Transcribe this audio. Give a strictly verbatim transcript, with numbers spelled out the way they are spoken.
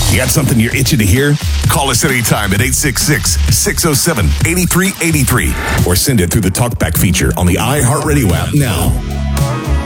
You got something you're itching to hear? Call us anytime at eight six six, six oh seven, eight three eight three or send it through the TalkBack feature on the iHeartRadio app now.